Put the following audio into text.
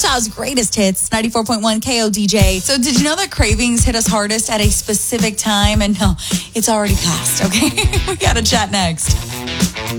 Utah's greatest hits, 94.1 KODJ. So did you know that cravings hit us hardest at a specific time? And no, it's already passed, okay? We got to chat next.